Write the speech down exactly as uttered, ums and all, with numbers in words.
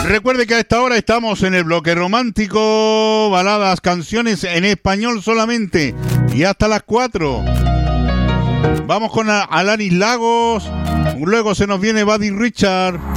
Recuerde que a esta hora estamos en el bloque romántico, baladas, canciones en español solamente, y hasta las cuatro. Vamos con Alanis Lagos, luego se nos viene Buddy Richard.